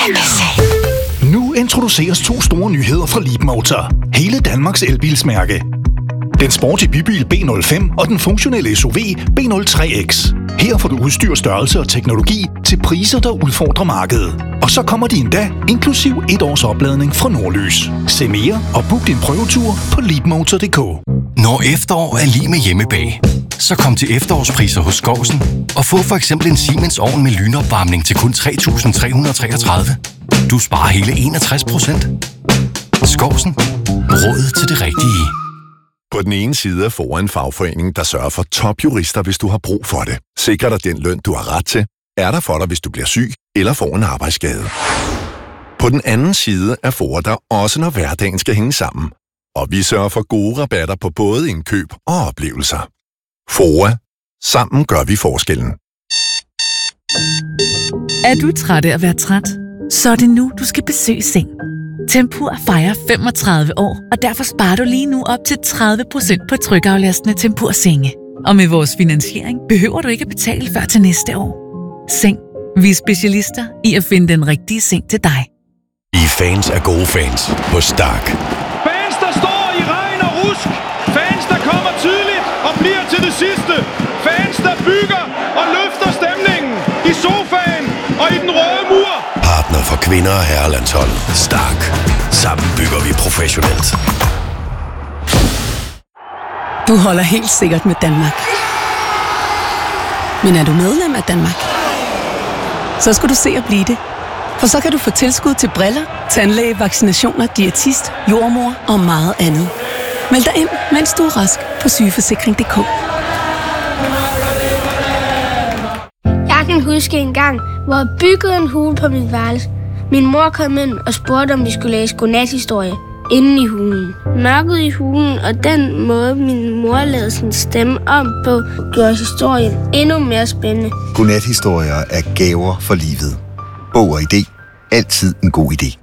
Nu introduceres 2 store nyheder fra Leapmotor. Hele Danmarks elbilsmærke. Den sporty bybil B05 og den funktionelle SUV B03X. Her får du udstyr, størrelse og teknologi til priser, der udfordrer markedet. Og så kommer de endda inklusiv 1 års opladning fra Nordlys. Se mere og book din prøvetur på leapmotor.dk. Når efterår er lige med hjemmebag, så kom til efterårspriser hos Skovsen og få for eksempel en Siemens ovn med lynopvarmning til kun 3.333. Du sparer hele 61%. Skovsen. Råd til det rigtige. På den ene side er FOA en fagforening, der sørger for topjurister, hvis du har brug for det. Sikrer dig den løn, du har ret til. Er der for dig, hvis du bliver syg eller får en arbejdsskade. På den anden side er FOA der også, når hverdagen skal hænge sammen. Og vi sørger for gode rabatter på både indkøb og oplevelser. FOA. Sammen gør vi forskellen. Er du træt af at være træt? Så er det nu, du skal besøge Seng. Tempur fejrer 35 år, og derfor sparer du lige nu op til 30% på trykaflastende Tempur-senge. Og med vores finansiering behøver du ikke at betale før til næste år. Seng. Vi er specialister i at finde den rigtige seng til dig. I er fans af gode fans på Stark. Fans, der står i regn og rusk. Fans, der kommer tidligt og bliver til det sidste. Fans, der bygger og løfter stemningen i sofaen og i den røde mur. Partner for kvinder og herrelandshold. Stark. Sammen bygger vi professionelt. Du holder helt sikkert med Danmark. Men er du medlem af Danmark? Så skal du se at blive det. For så kan du få tilskud til briller, tandlæge, vaccinationer, diætist, jordmor og meget andet. Meld dig ind, mens du er rask på sygeforsikring.dk. Jeg kan huske en gang, hvor jeg byggede en hule på mit værelse. Min mor kom ind og spurgte, om vi skulle læse godnathistorie inde i hulen. Mørket i hulen og den måde, min mor lavede sin stemme om på, gjorde historien endnu mere spændende. Godnathistorier er gaver for livet. Bog og idé. Altid en god idé.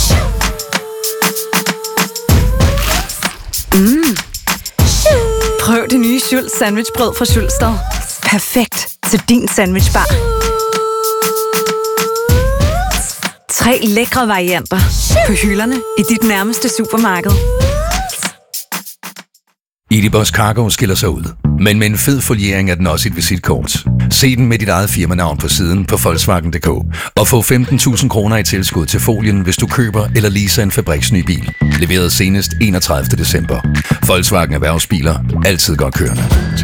Prøv det nye Schultz sandwichbrød fra Schultz. Perfekt til din sandwichbar. 3 lækre varianter på hylderne i dit nærmeste supermarked. Edibus Cargo skiller sig ud, men med en fed foliering er den også et visitkort. Se den med dit eget firmanavn på siden på Volkswagen.dk og få 15.000 kroner i tilskud til folien, hvis du køber eller leaser en fabriksny bil. Leveret senest 31. december. Volkswagen Erhvervsbiler. Altid godt kørende.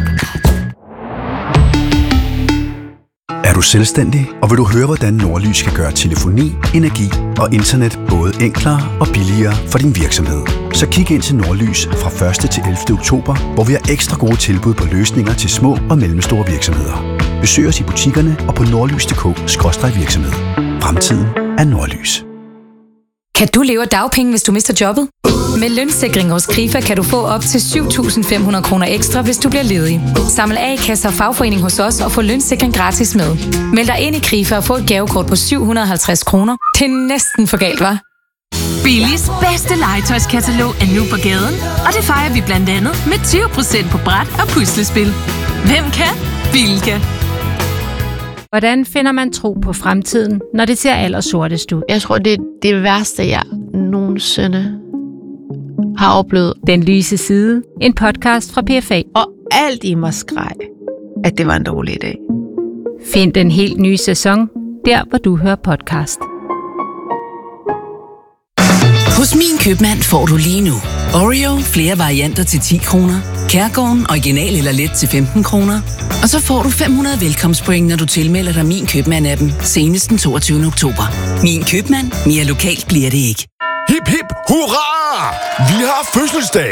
Er du selvstændig, og vil du høre, hvordan Nordlys kan gøre telefoni, energi og internet både enklere og billigere for din virksomhed? Så kig ind til Nordlys fra 1. til 11. oktober, hvor vi har ekstra gode tilbud på løsninger til små og mellemstore virksomheder. Besøg os i butikkerne og på nordlys.dk/virksomhed. Fremtiden er Nordlys. Kan du leve af dagpenge, hvis du mister jobbet? Med lønssikring hos Krifa kan du få op til 7.500 kroner ekstra, hvis du bliver ledig. Samle A-kasse og fagforening hos os og få lønssikring gratis med. Meld dig ind i Krifa og få et gavekort på 750 kroner. Det er næsten for galt, hva'? Billis bedste legetøjskatalog er nu på gaden, og det fejrer vi blandt andet med 20% på bræt og puslespil. Hvem kan? Billy kan. Hvordan finder man tro på fremtiden, når det ser allersortest ud? Jeg tror, det er det værste, jeg nogensinde har oplevet. Den lyse side. En podcast fra PFA. Og alt i mig skreg, at det var en dårlig idé. Find den helt nye sæson, der hvor du hører podcast. Hos Min Købmand får du lige nu Oreo flere varianter til 10 kroner, Kærgården original eller let til 15 kroner, og så får du 500 velkomstpoint, når du tilmelder dig Min Købmand-appen senest den 22. oktober. Min Købmand. Mere lokalt bliver det ikke. Hip hip hurra! Vi har fødselsdag!